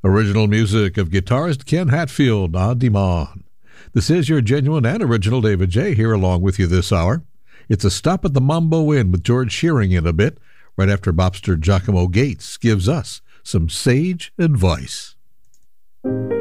Original music of guitarist Ken Hatfield on demand. This is your genuine and original David J. here along with you this hour. It's a stop at the Mambo Inn with George Shearing in a bit, right after Bobster Giacomo Gates gives us some sage advice.